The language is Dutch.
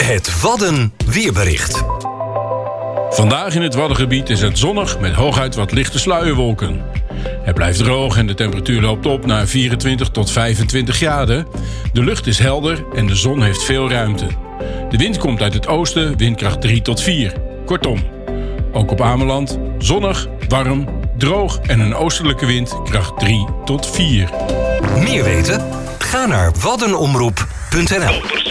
Het Wadden weerbericht. Vandaag in het Waddengebied is het zonnig met hooguit wat lichte sluierwolken. Het blijft droog en de temperatuur loopt op naar 24 tot 25 graden. De lucht is helder en de zon heeft veel ruimte. De wind komt uit het oosten, windkracht 3 tot 4. Kortom, ook op Ameland zonnig, warm, droog en een oostelijke wind kracht 3 tot 4. Meer weten? Ga naar waddenomroep.nl.